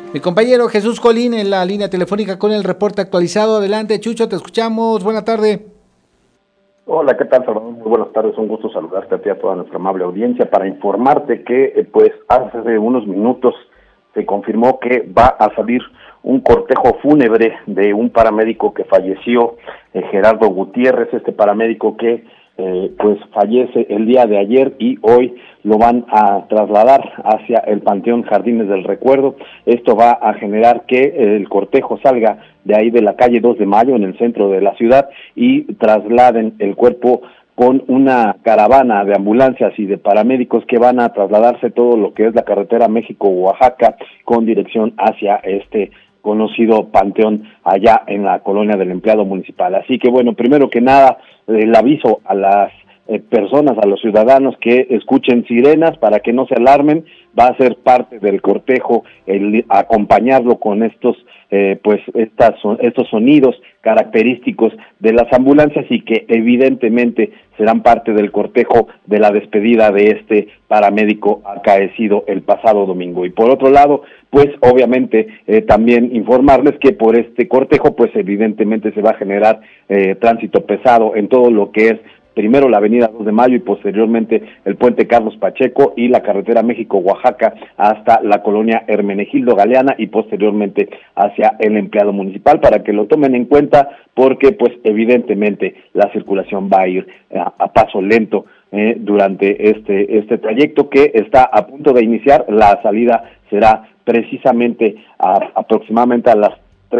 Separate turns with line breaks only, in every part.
Mi compañero Jesús Colín en la línea telefónica con el reporte actualizado. Adelante, Chucho, te escuchamos. Buena tarde.
Hola, ¿qué tal, Salvador? Muy buenas tardes, un gusto saludarte a ti y a toda nuestra amable audiencia para informarte que, pues, hace unos minutos se confirmó que va a salir un cortejo fúnebre de un paramédico que falleció, Gerardo Gutiérrez, este paramédico que pues fallece el día de ayer y hoy lo van a trasladar hacia el Panteón Jardines del Recuerdo. Esto va a generar que el cortejo salga de ahí de la calle 2 de Mayo en el centro de la ciudad y trasladen el cuerpo con una caravana de ambulancias y de paramédicos que van a trasladarse todo lo que es la carretera México-Oaxaca con dirección hacia este conocido panteón allá en la colonia del empleado municipal. Así que bueno, primero que nada, el aviso a las personas, a los ciudadanos que escuchen sirenas para que no se alarmen. Va a ser parte del cortejo el acompañarlo con estos estos sonidos característicos de las ambulancias y que evidentemente serán parte del cortejo de la despedida de este paramédico acaecido el pasado domingo. Y por otro lado, pues obviamente también informarles que por este cortejo pues evidentemente se va a generar tránsito pesado en todo lo que es primero la avenida 2 de Mayo y posteriormente el puente Carlos Pacheco y la carretera México-Oaxaca hasta la colonia Hermenegildo Galeana y posteriormente hacia el empleado municipal, para que lo tomen en cuenta porque pues evidentemente la circulación va a ir a paso lento durante este trayecto que está a punto de iniciar. La salida será precisamente aproximadamente a las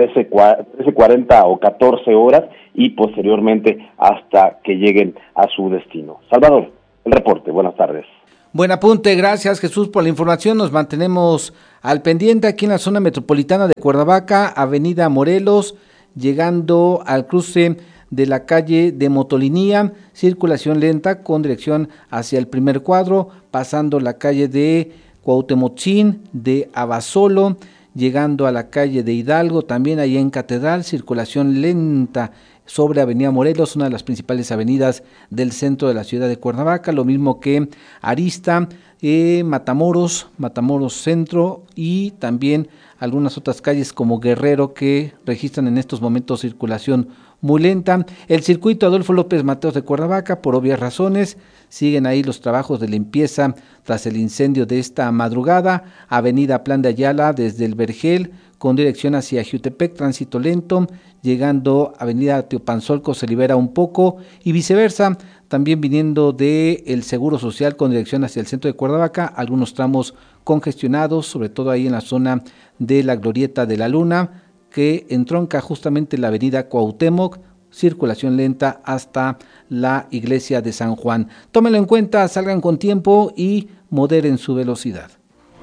13:40 o 14 horas y posteriormente hasta que lleguen a su destino. Salvador, el reporte. Buenas tardes.
Buen apunte, gracias Jesús por la información. Nos mantenemos al pendiente aquí en la zona metropolitana de Cuernavaca, avenida Morelos, llegando al cruce de la calle de Motolinía, circulación lenta con dirección hacia el primer cuadro, pasando la calle de Cuauhtemotzin, de Abasolo, llegando a la calle de Hidalgo, también ahí en Catedral, circulación lenta sobre Avenida Morelos, una de las principales avenidas del centro de la ciudad de Cuernavaca, lo mismo que Arista, Matamoros Centro y también algunas otras calles como Guerrero que registran en estos momentos circulación muy lenta. El circuito Adolfo López Mateos de Cuernavaca, por obvias razones, siguen ahí los trabajos de limpieza tras el incendio de esta madrugada. Avenida Plan de Ayala desde el Vergel con dirección hacia Jutepec, tránsito lento, llegando a Avenida Teopanzolco se libera un poco y viceversa, también viniendo de el Seguro Social con dirección hacia el centro de Cuernavaca, algunos tramos congestionados, sobre todo ahí en la zona de la Glorieta de la Luna, que entronca justamente la avenida Cuauhtémoc, circulación lenta hasta la iglesia de San Juan. Tómenlo en cuenta, salgan con tiempo y moderen su velocidad.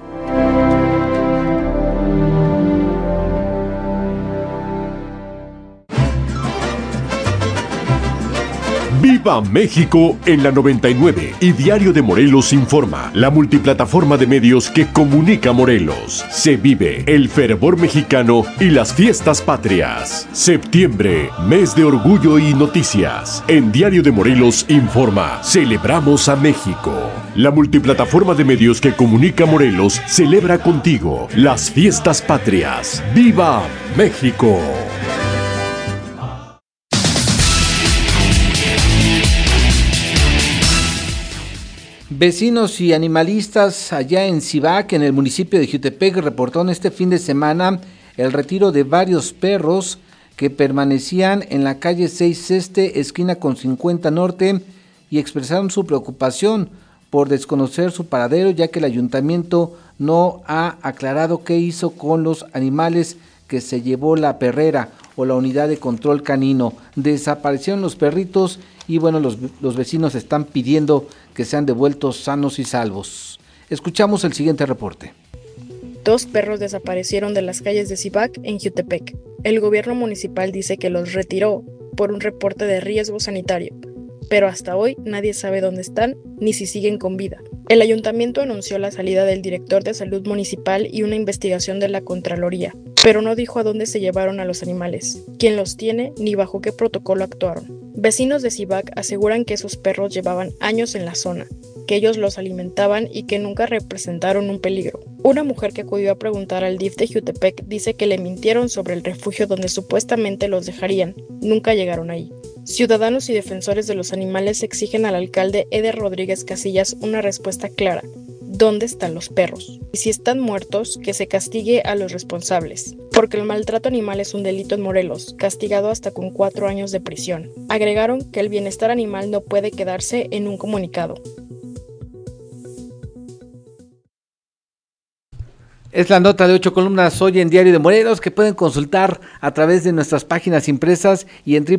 ¡Viva México! En la 99 y Diario de Morelos informa, la multiplataforma de medios que comunica Morelos. Se vive el fervor mexicano y las fiestas patrias. Septiembre, mes de orgullo y noticias. En Diario de Morelos informa, celebramos a México. La multiplataforma de medios que comunica Morelos celebra contigo las fiestas patrias. ¡Viva México!
Vecinos y animalistas allá en Cibac, en el municipio de Jutepec, reportaron este fin de semana el retiro de varios perros que permanecían en la calle 6 Este, esquina con 50 Norte, y expresaron su preocupación por desconocer su paradero, ya que el ayuntamiento no ha aclarado qué hizo con los animales que se llevó la perrera o la unidad de control canino. Desaparecieron los perritos y bueno, los vecinos están pidiendo que sean devueltos sanos y salvos. Escuchamos el siguiente reporte.
2 perros desaparecieron de las calles de Cibac en Jutepec. El gobierno municipal dice que los retiró por un reporte de riesgo sanitario, pero hasta hoy nadie sabe dónde están ni si siguen con vida. El ayuntamiento anunció la salida del director de salud municipal y una investigación de la Contraloría, pero no dijo a dónde se llevaron a los animales, quién los tiene ni bajo qué protocolo actuaron. Vecinos de Cibac aseguran que esos perros llevaban años en la zona, que ellos los alimentaban y que nunca representaron un peligro. Una mujer que acudió a preguntar al DIF de Jutepec dice que le mintieron sobre el refugio donde supuestamente los dejarían. Nunca llegaron ahí. Ciudadanos y defensores de los animales exigen al alcalde Eder Rodríguez Casillas una respuesta clara. ¿Dónde están los perros? Y si están muertos, que se castigue a los responsables. Porque el maltrato animal es un delito en Morelos, castigado hasta con 4 años de prisión. Agregaron que el bienestar animal no puede quedarse en un comunicado.
Es la nota de 8 columnas hoy en Diario de Morelos, que pueden consultar a través de nuestras páginas impresas y en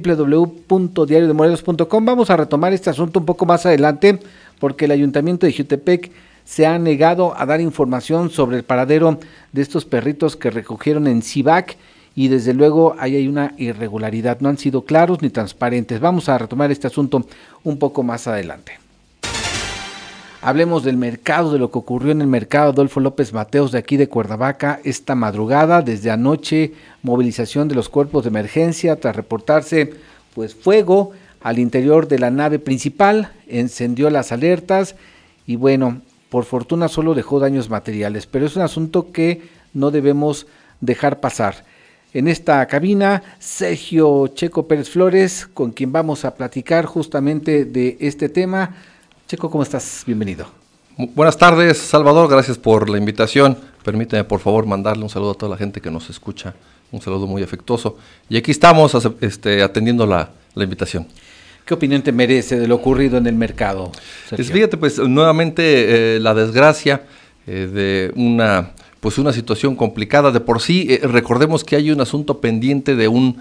www.diariodemorelos.com. Vamos a retomar este asunto un poco más adelante, porque el Ayuntamiento de Jutepec se ha negado a dar información sobre el paradero de estos perritos que recogieron en Cibac, y desde luego ahí hay una irregularidad, no han sido claros ni transparentes. Vamos a retomar este asunto un poco más adelante. Hablemos del mercado, de lo que ocurrió en el mercado Adolfo López Mateos de aquí de Cuernavaca esta madrugada. Desde anoche, movilización de los cuerpos de emergencia tras reportarse pues fuego al interior de la nave principal, encendió las alertas y bueno, por fortuna solo dejó daños materiales, pero es un asunto que no debemos dejar pasar. En esta cabina, Sergio Checo Pérez Flores, con quien vamos a platicar justamente de este tema. Checo, ¿cómo estás? Bienvenido.
Buenas tardes, Salvador, gracias por la invitación. Permíteme, por favor, mandarle un saludo a toda la gente que nos escucha, un saludo muy afectuoso. Y aquí estamos atendiendo la invitación.
¿Qué opinión te merece de lo ocurrido en el mercado, Sergio?
Fíjate, pues, nuevamente la desgracia de una situación complicada. De por sí, recordemos que hay un asunto pendiente de un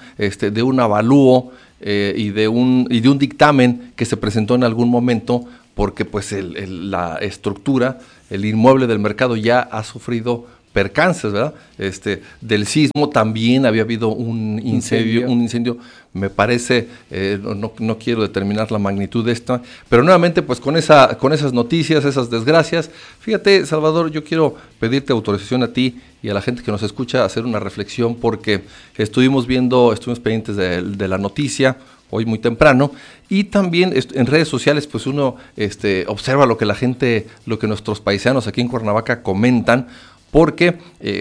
avalúo y de un dictamen que se presentó en algún momento, porque pues la estructura, el inmueble del mercado ya ha sufrido percances, ¿verdad? Del sismo también había habido un incendio, me parece, no quiero determinar la magnitud de esta, pero nuevamente pues con esas noticias, esas desgracias, fíjate, Salvador, yo quiero pedirte autorización a ti y a la gente que nos escucha a hacer una reflexión, porque estuvimos pendientes de la noticia hoy muy temprano, y también en redes sociales pues uno observa lo que nuestros paisanos aquí en Cuernavaca comentan, porque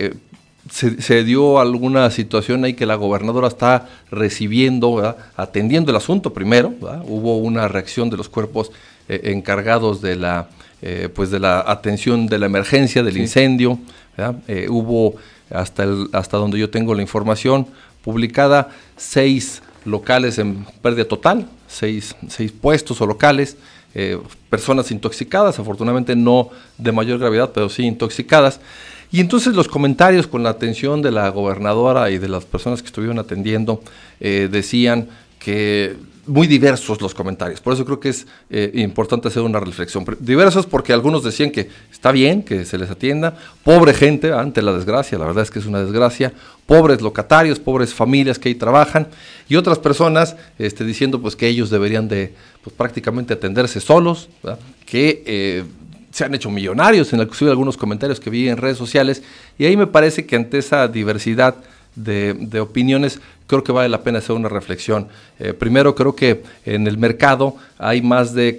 se dio alguna situación ahí que la gobernadora está recibiendo, ¿verdad?, atendiendo el asunto primero, ¿verdad? Hubo una reacción de los cuerpos encargados de la atención de la emergencia, del incendio, ¿verdad? Hubo, hasta donde yo tengo la información publicada, 6 locales en pérdida total, 6 puestos o locales, personas intoxicadas, afortunadamente no de mayor gravedad, pero sí intoxicadas. Y entonces los comentarios con la atención de la gobernadora y de las personas que estuvieron atendiendo decían que muy diversos los comentarios, por eso creo que es importante hacer una reflexión. Diversos porque algunos decían que está bien que se les atienda, pobre gente ante la desgracia, la verdad es que es una desgracia, pobres locatarios, pobres familias que ahí trabajan, y otras personas diciendo pues que ellos deberían de pues prácticamente atenderse solos, ¿verdad?, que se han hecho millonarios, inclusive algunos comentarios que vi en redes sociales, y ahí me parece que ante esa diversidad de opiniones, creo que vale la pena hacer una reflexión. Primero, creo que en el mercado hay más de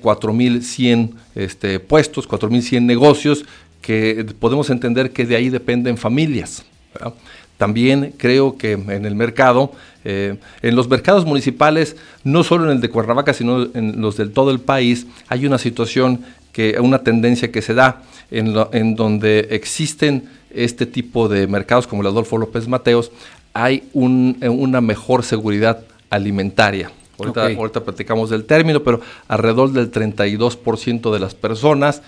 4,100 puestos, 4,100 negocios, que podemos entender que de ahí dependen familias, ¿verdad? También creo que en el mercado, en los mercados municipales, no solo en el de Cuernavaca, sino en los de todo el país, hay una situación, una tendencia que se da en donde existen este tipo de mercados como el Adolfo López Mateos, hay una mejor seguridad alimentaria. Ahorita platicamos del término, pero alrededor del 32% de las personas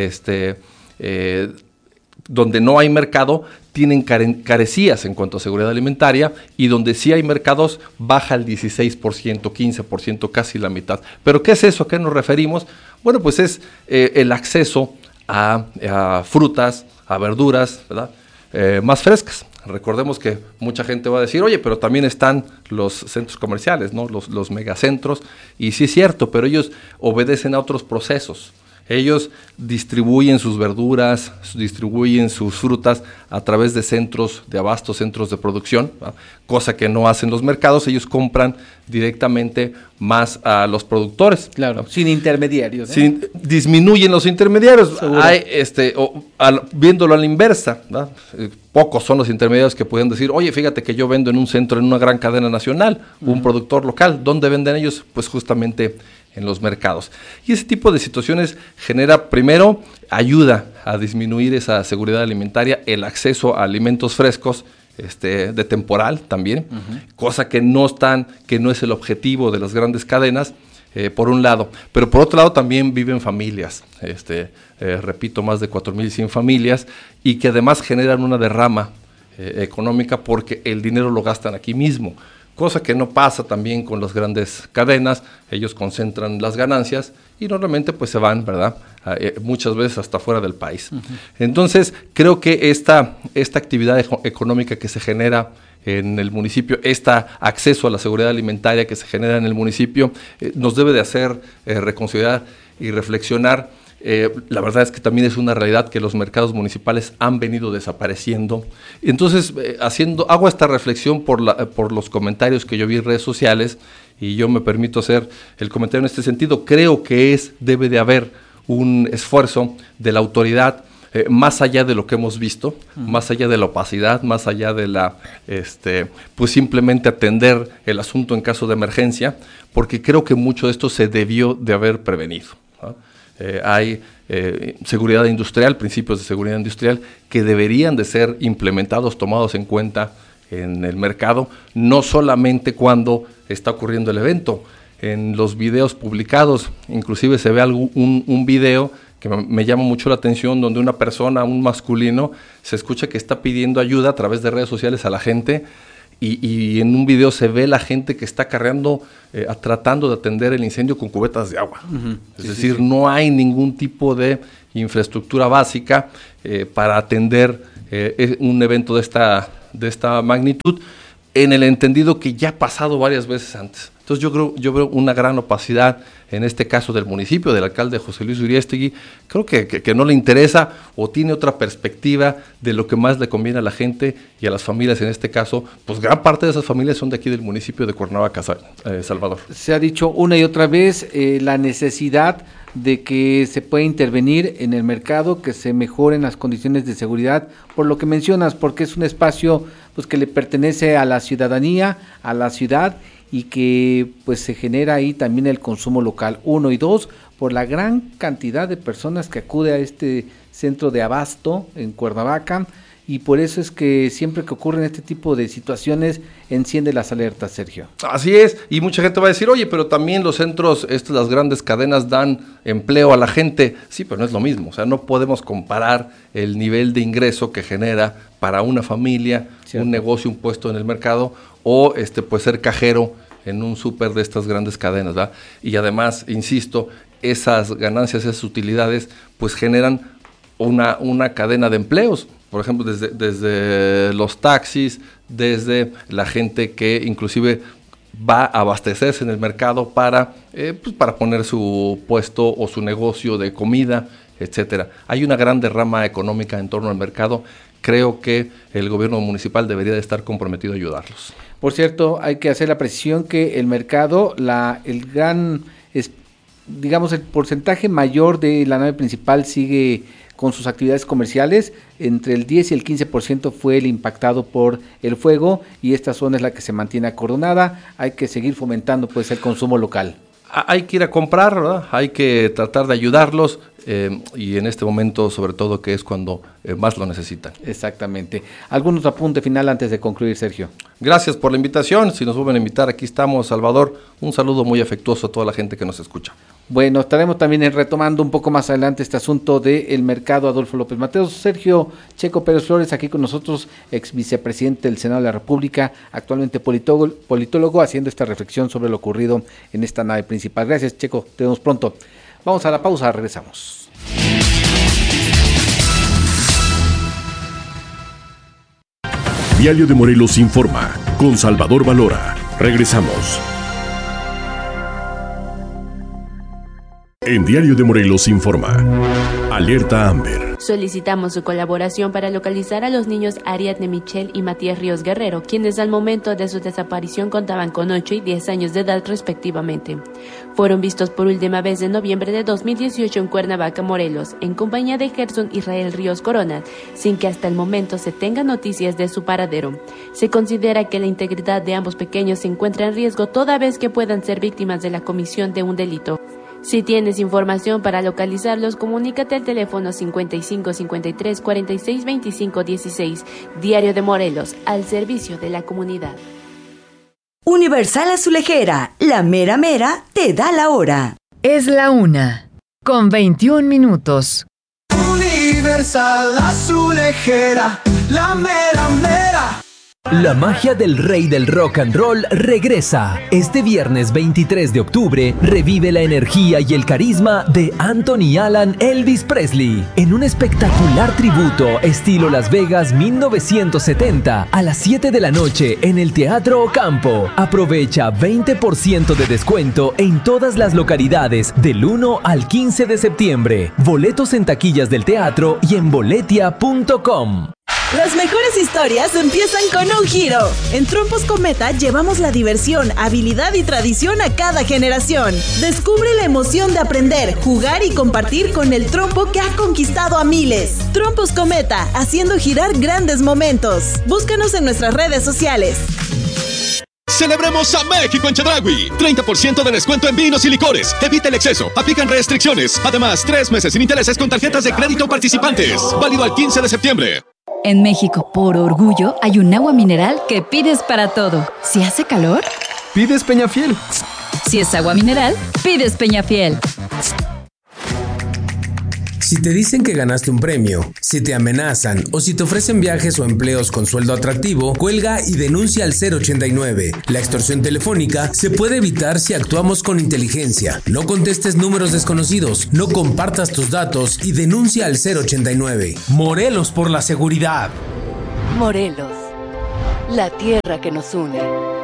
donde no hay mercado tienen carecías en cuanto a seguridad alimentaria, y donde sí hay mercados baja el 16%, 15%, casi la mitad. ¿Pero qué es eso? ¿A qué nos referimos? Bueno, pues es el acceso a frutas, a verduras, ¿verdad?, más frescas. Recordemos que mucha gente va a decir, oye, pero también están los centros comerciales, ¿no?, los megacentros, y sí es cierto, pero ellos obedecen a otros procesos. Ellos distribuyen sus verduras, distribuyen sus frutas a través de centros de abasto, centros de producción, ¿no? Cosa que no hacen los mercados. Ellos compran directamente más a los productores.
Claro, ¿no? Sin intermediarios.
Disminuyen los intermediarios. Hay, viéndolo a la inversa, ¿no? Pocos son los intermediarios que pueden decir, oye, fíjate que yo vendo en un centro, en una gran cadena nacional, un productor local. ¿Dónde venden ellos? Pues justamente en los mercados. Y ese tipo de situaciones genera, primero, ayuda a disminuir esa seguridad alimentaria, el acceso a alimentos frescos, de temporal también, cosa que no es el objetivo de las grandes cadenas, por un lado. Pero por otro lado también viven familias, repito, más de 4,100 familias, y que además generan una derrama económica porque el dinero lo gastan aquí mismo. Cosa que no pasa también con las grandes cadenas. Ellos concentran las ganancias y normalmente pues se van, ¿verdad? Muchas veces hasta fuera del país. Entonces, creo que esta actividad económica que se genera en el municipio, este acceso a la seguridad alimentaria que se genera en el municipio, nos debe de hacer reconsiderar y reflexionar. La verdad es que también es una realidad que los mercados municipales han venido desapareciendo. Entonces, hago esta reflexión por los comentarios que yo vi en redes sociales, y yo me permito hacer el comentario en este sentido. Creo que debe de haber un esfuerzo de la autoridad, más allá de lo que hemos visto, más allá de la opacidad, más allá de pues simplemente atender el asunto en caso de emergencia, porque creo que mucho de esto se debió de haber prevenido, ¿no? Hay seguridad industrial, principios de seguridad industrial que deberían de ser implementados, tomados en cuenta en el mercado, no solamente cuando está ocurriendo el evento. En los videos publicados, inclusive se ve un video que me llama mucho la atención, donde una persona, un masculino, se escucha que está pidiendo ayuda a través de redes sociales a la gente, y en un video se ve la gente que está cargando, tratando de atender el incendio con cubetas de agua. Es decir, no hay ningún tipo de infraestructura básica para atender un evento de esta magnitud, en el entendido que ya ha pasado varias veces antes. Entonces yo veo una gran opacidad en este caso del municipio, del alcalde José Luis Uriastegui. Creo que no le interesa o tiene otra perspectiva de lo que más le conviene a la gente y a las familias. En este caso, pues gran parte de esas familias son de aquí del municipio de Cuernavaca, Salvador.
Se ha dicho una y otra vez la necesidad de que se pueda intervenir en el mercado, que se mejoren las condiciones de seguridad, por lo que mencionas, porque es un espacio pues que le pertenece a la ciudadanía, a la ciudad, y que pues se genera ahí también el consumo local, 1 y 2, por la gran cantidad de personas que acude a este centro de abasto en Cuernavaca, y por eso es que siempre que ocurren este tipo de situaciones enciende las alertas, Sergio.
Así es, y mucha gente va a decir, oye, pero también los centros, las grandes cadenas dan empleo a la gente. Sí, pero no es lo mismo, o sea, no podemos comparar el nivel de ingreso que genera para una familia, ¿cierto?, un negocio, un puesto en el mercado, o pues ser cajero en un súper de estas grandes cadenas, ¿verdad? Y además, insisto, esas ganancias, esas utilidades, pues generan una cadena de empleos. Por ejemplo, desde los taxis, desde la gente que inclusive va a abastecerse en el mercado para poner su puesto o su negocio de comida, etcétera. Hay una gran derrama económica en torno al mercado. Creo que el gobierno municipal debería de estar comprometido a ayudarlos.
Por cierto, hay que hacer la precisión que el mercado, el porcentaje mayor de la nave principal sigue con sus actividades comerciales. Entre el 10 y el 15% fue el impactado por el fuego, y esta zona es la que se mantiene acordonada. Hay que seguir fomentando pues el consumo local.
Hay que ir a comprar, ¿verdad? Hay que tratar de ayudarlos, y en este momento sobre todo, que es cuando más lo necesitan.
Exactamente. ¿Algún otro apunte final antes de concluir, Sergio?
Gracias por la invitación. Si nos vuelven a invitar, aquí estamos, Salvador. Un saludo muy afectuoso a toda la gente que nos escucha.
Bueno, estaremos también retomando un poco más adelante este asunto del mercado Adolfo López Mateos. Sergio Checo Pérez Flores, aquí con nosotros, ex vicepresidente del Senado de la República, actualmente politólogo, haciendo esta reflexión sobre lo ocurrido en esta nave principal. Gracias, Checo, te vemos pronto. Vamos a la pausa, regresamos.
Diario de Morelos informa, con Salvador Valora. Regresamos. En Diario de Morelos informa. Alerta Amber.
Solicitamos su colaboración para localizar a los niños Ariadne Michelle y Matías Ríos Guerrero, quienes al momento de su desaparición contaban con 8 y 10 años de edad respectivamente. Fueron vistos por última vez en noviembre de 2018 en Cuernavaca, Morelos, en compañía de Gerson Israel Ríos Corona, sin que hasta el momento se tenga noticias de su paradero. Se considera que la integridad de ambos pequeños se encuentra en riesgo toda vez que puedan ser víctimas de la comisión de un delito. Si tienes información para localizarlos, comunícate al teléfono 55 53 46 25 16. Diario de Morelos, al servicio de la comunidad.
Universal Azulejera, la mera mera te da la hora.
Es la 1:21.
Universal Azulejera, la mera mera.
La magia del rey del rock and roll regresa. Este viernes 23 de octubre revive la energía y el carisma de Anthony Alan Elvis Presley en un espectacular tributo estilo Las Vegas 1970 a las 7 de la noche en el Teatro Ocampo. Aprovecha 20% de descuento en todas las localidades del 1 al 15 de septiembre. Boletos en taquillas del teatro y en boletia.com.
Las mejores historias empiezan con un giro. En Trompos Cometa llevamos la diversión, habilidad y tradición a cada generación. Descubre la emoción de aprender, jugar y compartir con el trompo que ha conquistado a miles. Trompos Cometa, haciendo girar grandes momentos. Búscanos en nuestras redes sociales.
Celebremos a México en Chedraui. 30% de descuento en vinos y licores. Evita el exceso. Aplican restricciones. Además, 3 meses sin intereses con tarjetas de crédito participantes. Válido al 15 de septiembre.
En México, por orgullo, hay un agua mineral que pides para todo. Si hace calor,
pides Peñafiel.
Si es agua mineral, pides Peñafiel.
Si te dicen que ganaste un premio, si te amenazan o si te ofrecen viajes o empleos con sueldo atractivo, cuelga y denuncia al 089. La extorsión telefónica se puede evitar si actuamos con inteligencia. No contestes números desconocidos, no compartas tus datos y denuncia al 089.
Morelos por la seguridad.
Morelos, la tierra que nos une.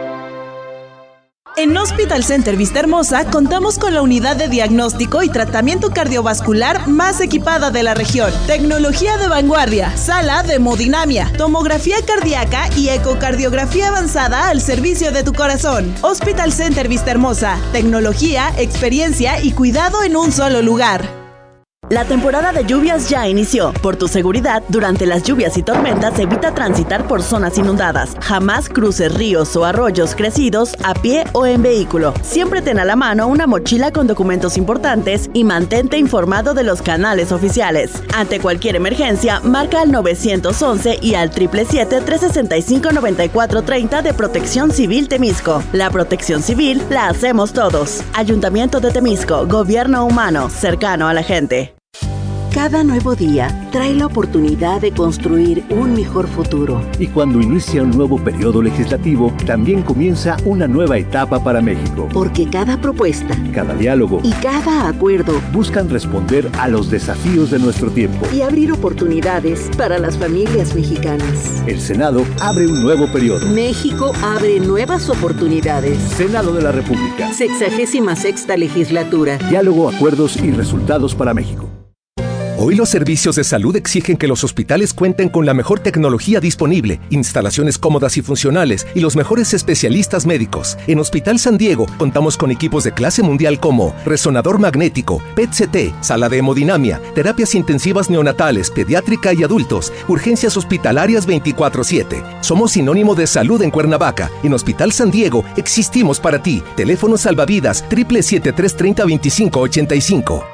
En Hospital Center Vista Hermosa contamos con la unidad de diagnóstico y tratamiento cardiovascular más equipada de la región. Tecnología de vanguardia, sala de hemodinamia, tomografía cardíaca y ecocardiografía avanzada al servicio de tu corazón. Hospital Center Vista Hermosa, tecnología, experiencia y cuidado en un solo lugar.
La temporada de lluvias ya inició. Por tu seguridad, durante las lluvias y tormentas, evita transitar por zonas inundadas. Jamás cruces ríos o arroyos crecidos a pie o en vehículo. Siempre ten a la mano una mochila con documentos importantes y mantente informado de los canales oficiales. Ante cualquier emergencia, marca al 911 y al 777-365-9430 de Protección Civil Temisco. La protección civil la hacemos todos. Ayuntamiento de Temisco, gobierno humano, cercano a la gente.
Cada nuevo día trae la oportunidad de construir un mejor futuro.
Y cuando inicia un nuevo periodo legislativo, también comienza una nueva etapa para México.
Porque cada propuesta,
cada diálogo
y cada acuerdo
buscan responder a los desafíos de nuestro tiempo
y abrir oportunidades para las familias mexicanas.
El Senado abre un nuevo periodo.
México abre nuevas oportunidades.
Senado de la República.
66ª legislatura.
Diálogo, acuerdos y resultados para México.
Hoy los servicios de salud exigen que los hospitales cuenten con la mejor tecnología disponible, instalaciones cómodas y funcionales y los mejores especialistas médicos. En Hospital San Diego contamos con equipos de clase mundial como resonador magnético, PET-CT, sala de hemodinamia, terapias intensivas neonatales, pediátrica y adultos, urgencias hospitalarias 24/7. Somos sinónimo de salud en Cuernavaca. En Hospital San Diego existimos para ti. Teléfono salvavidas 777-330-2585.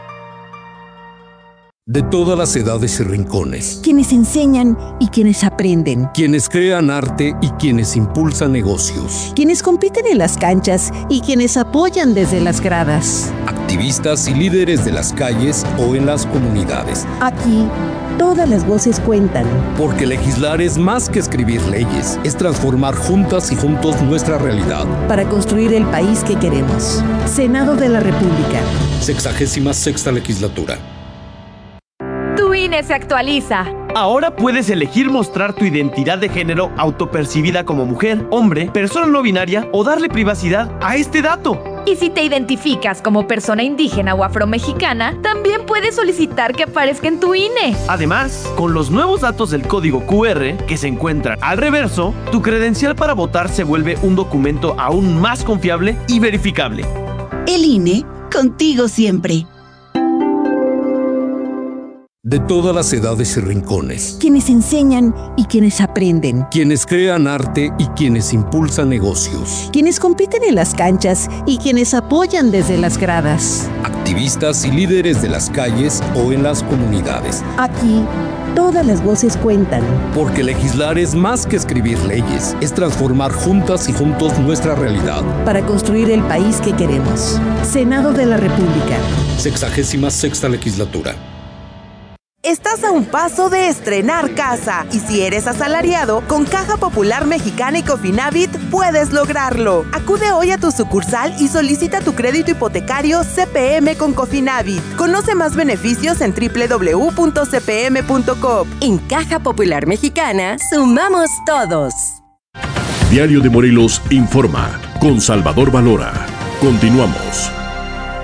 De todas las edades y rincones.
Quienes enseñan y quienes aprenden.
Quienes crean arte y quienes impulsan negocios.
Quienes compiten en las canchas y quienes apoyan desde las gradas.
Activistas y líderes de las calles o en las comunidades.
Aquí, todas las voces cuentan.
Porque legislar es más que escribir leyes, es transformar juntas y juntos nuestra realidad.
Para construir el país que queremos. Senado de la República.
66ª legislatura.
Tu INE se actualiza.
Ahora puedes elegir mostrar tu identidad de género autopercibida como mujer, hombre, persona no binaria o darle privacidad a este dato.
Y si te identificas como persona indígena o afromexicana, también puedes solicitar que aparezca en tu INE.
Además, con los nuevos datos del código QR que se encuentran al reverso, tu credencial para votar se vuelve un documento aún más confiable y verificable.
El INE, contigo siempre.
De todas las edades y rincones.
Quienes enseñan y quienes aprenden.
Quienes crean arte y quienes impulsan negocios.
Quienes compiten en las canchas y quienes apoyan desde las gradas.
Activistas y líderes de las calles o en las comunidades.
Aquí, todas las voces cuentan.
Porque legislar es más que escribir leyes, es transformar juntas y juntos nuestra realidad.
Para construir el país que queremos. Senado de la República.
66ª legislatura.
Estás a un paso de estrenar casa y si eres asalariado, con Caja Popular Mexicana y Cofinavit puedes lograrlo. Acude hoy a tu sucursal y solicita tu crédito hipotecario CPM con Cofinavit. Conoce más beneficios en www.cpm.coop.
En Caja Popular Mexicana, sumamos todos.
Diario de Morelos informa con Salvador Valora. Continuamos.